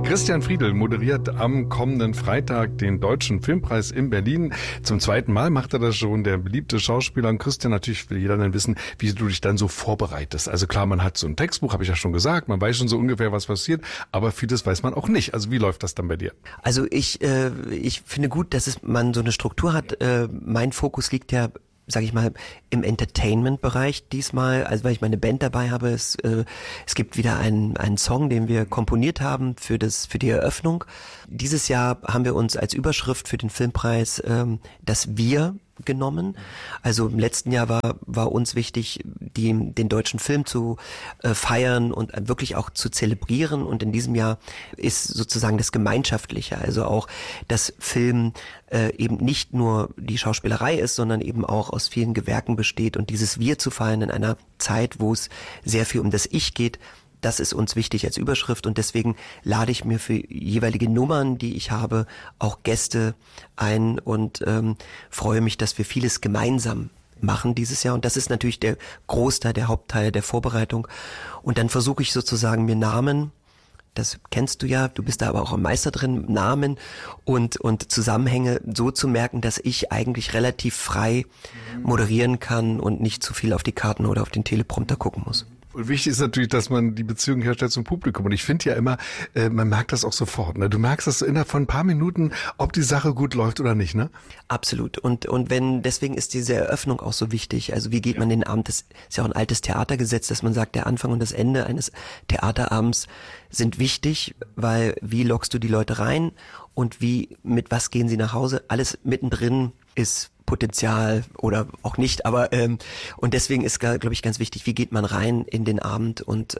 Christian Friedl moderiert am kommenden Freitag den Deutschen Filmpreis in Berlin. Zum zweiten Mal macht er das schon, der beliebte Schauspieler. Und Christian, natürlich will jeder dann wissen, wie du dich dann so vorbereitest. Also klar, man hat so ein Textbuch, habe ich ja schon gesagt, man weiß schon so ungefähr, was passiert, aber vieles weiß man auch nicht. Also wie läuft das dann bei dir? Also ich finde gut, dass man so eine Struktur hat. Mein Fokus liegt ja, sage ich mal, im Entertainment-Bereich diesmal, also weil ich meine Band dabei habe. Es gibt wieder einen Song, den wir komponiert haben für die Eröffnung. Dieses Jahr haben wir uns als Überschrift für den Filmpreis das Wir genommen. Also im letzten Jahr war uns wichtig, den deutschen Film zu feiern und wirklich auch zu zelebrieren. Und in diesem Jahr ist sozusagen das Gemeinschaftliche, also auch, dass Film eben nicht nur die Schauspielerei ist, sondern eben auch aus vielen Gewerken besteht. Und dieses Wir zu feiern in einer Zeit, wo es sehr viel um das Ich geht, das ist uns wichtig als Überschrift, und deswegen lade ich mir für jeweilige Nummern, die ich habe, auch Gäste ein und freue mich, dass wir vieles gemeinsam machen dieses Jahr. Und das ist natürlich der Großteil, der Hauptteil der Vorbereitung. Und dann versuche ich sozusagen mir Namen, das kennst du ja, du bist da aber auch ein Meister drin, Namen und Zusammenhänge so zu merken, dass ich eigentlich relativ frei moderieren kann und nicht zu viel auf die Karten oder auf den Teleprompter gucken muss. Und wichtig ist natürlich, dass man die Beziehung herstellt zum Publikum. Und ich finde ja immer, man merkt das auch sofort. Ne? Du merkst das innerhalb von ein paar Minuten, ob die Sache gut läuft oder nicht, ne? Absolut. Und deswegen ist diese Eröffnung auch so wichtig. Also wie geht man den Abend? Das ist ja auch ein altes Theatergesetz, dass man sagt, der Anfang und das Ende eines Theaterabends sind wichtig, weil wie lockst du die Leute rein und mit was gehen sie nach Hause? Alles mittendrin ist Potenzial oder auch nicht, aber und deswegen ist, glaube ich, ganz wichtig, wie geht man rein in den Abend und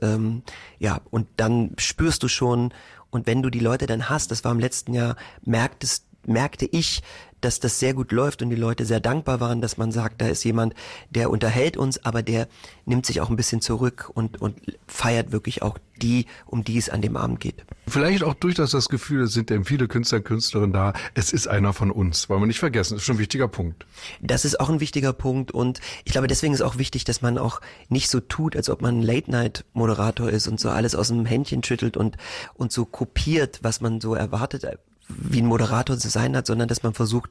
und dann spürst du schon, und wenn du die Leute dann hast, das war im letzten Jahr, merkte ich, dass das sehr gut läuft und die Leute sehr dankbar waren, dass man sagt, da ist jemand, der unterhält uns, aber der nimmt sich auch ein bisschen zurück und feiert wirklich auch um die es an dem Abend geht. Vielleicht auch durchaus das Gefühl, es sind eben viele Künstler und Künstlerinnen da, es ist einer von uns, wollen wir nicht vergessen, das ist schon ein wichtiger Punkt. Das ist auch ein wichtiger Punkt, und ich glaube, deswegen ist auch wichtig, dass man auch nicht so tut, als ob man ein Late-Night-Moderator ist und so alles aus dem Händchen schüttelt und so kopiert, was man so erwartet, wie ein Moderator zu sein hat, sondern dass man versucht,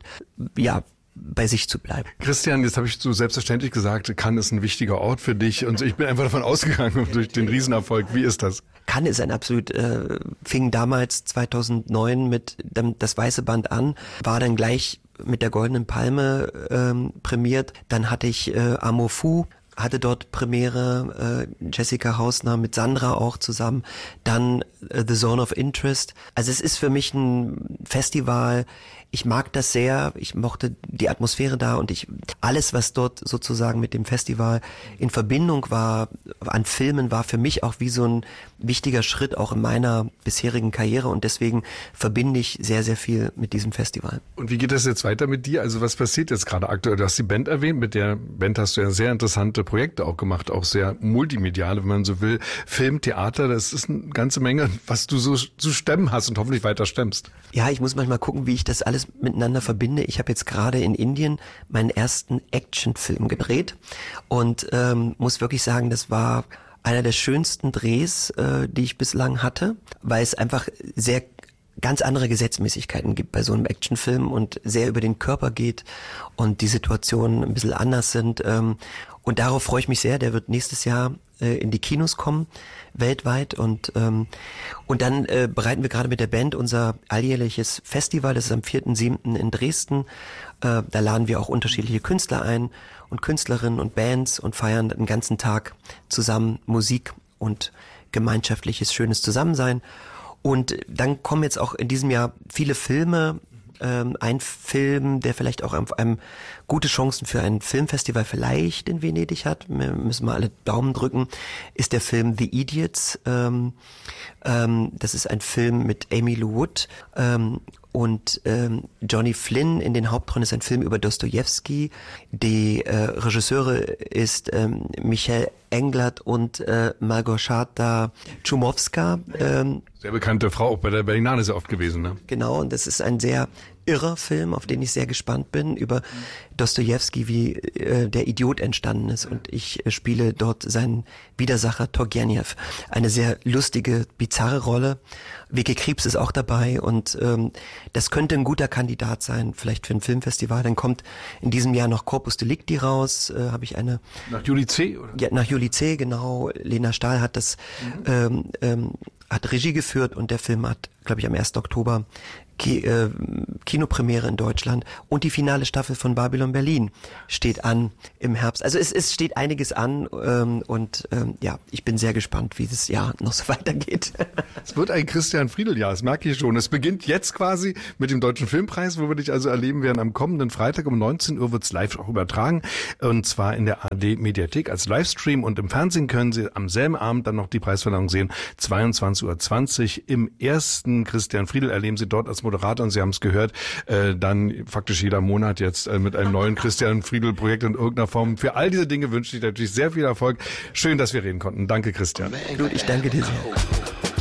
bei sich zu bleiben. Christian, jetzt habe ich so selbstverständlich gesagt, Cannes ist ein wichtiger Ort für dich, und ich bin einfach davon ausgegangen, durch den Riesenerfolg. Wie ist das? Cannes ist ein absolut, fing damals 2009 mit das Weiße Band an, war dann gleich mit der Goldenen Palme prämiert. Dann hatte ich Amour Fou, hatte dort Premiere, Jessica Hausner mit Sandra auch zusammen, dann The Zone of Interest. Also es ist für mich ein Festival, ich mag das sehr, ich mochte die Atmosphäre da, und alles, was dort sozusagen mit dem Festival in Verbindung war, an Filmen, war für mich auch wie so ein wichtiger Schritt auch in meiner bisherigen Karriere, und deswegen verbinde ich sehr, sehr viel mit diesem Festival. Und wie geht das jetzt weiter mit dir? Also was passiert jetzt gerade aktuell? Du hast die Band erwähnt, mit der Band hast du ja sehr interessante Projekte auch gemacht, auch sehr multimediale, wenn man so will. Film, Theater, das ist eine ganze Menge, was du so zu stemmen hast und hoffentlich weiter stemmst. Ja, ich muss manchmal gucken, wie ich das alles miteinander verbinde. Ich habe jetzt gerade in Indien meinen ersten Actionfilm gedreht und muss wirklich sagen, das war einer der schönsten Drehs, die ich bislang hatte, weil es einfach ganz andere Gesetzmäßigkeiten gibt bei so einem Actionfilm und sehr über den Körper geht und die Situationen ein bisschen anders sind. Und darauf freue ich mich sehr. Der wird nächstes Jahr in die Kinos kommen, weltweit. Und dann bereiten wir gerade mit der Band unser alljährliches Festival. Das ist am 4.7. in Dresden. Da laden wir auch unterschiedliche Künstler ein und Künstlerinnen und Bands und feiern den ganzen Tag zusammen Musik und gemeinschaftliches, schönes Zusammensein. Und dann kommen jetzt auch in diesem Jahr viele Filme. Ein Film, der vielleicht auch gute Chancen für ein Filmfestival vielleicht in Venedig hat, wir müssen mal alle Daumen drücken, ist der Film The Idiots. Das ist ein Film mit Amy Lou Wood und Johnny Flynn in den Hauptrollen. Ist ein Film über Dostojewski. Die Regisseure ist Michael Englert und Małgorzata Czumowska. Sehr bekannte Frau, auch bei der Berlinale sehr oft gewesen, ne? Genau, und das ist ein sehr irrer Film, auf den ich sehr gespannt bin, über Dostojewski, wie der Idiot entstanden ist. Und ich spiele dort seinen Widersacher Turgenev. Eine sehr lustige, bizarre Rolle. Vicky Krieps ist auch dabei und das könnte ein guter Kandidat sein, vielleicht für ein Filmfestival. Dann kommt in diesem Jahr noch Corpus Delicti raus, habe ich eine... Nach Juli C., oder? Ja, nach Juli C., genau. Lena Stahl hat das hat Regie geführt und der Film hat, glaube ich, am 1. Oktober Kinopremiere in Deutschland und die finale Staffel von Babylon Berlin steht an im Herbst. Also es steht einiges an und ich bin sehr gespannt, wie das Jahr noch so weitergeht. Es wird ein Christian Friedl-Jahr, das merke ich schon. Es beginnt jetzt quasi mit dem Deutschen Filmpreis, wo wir dich also erleben werden. Am kommenden Freitag um 19 Uhr wird es live auch übertragen und zwar in der ARD-Mediathek als Livestream und im Fernsehen können Sie am selben Abend dann noch die Preisverleihung sehen. 22:20 Uhr im ersten Christian Friedl erleben Sie dort als Moderator und Sie haben es gehört, dann faktisch jeder Monat jetzt mit einem neuen Christian Friedl-Projekt in irgendeiner Form. Für all diese Dinge wünsche ich natürlich sehr viel Erfolg. Schön, dass wir reden konnten. Danke, Christian. Gut, ich danke dir sehr.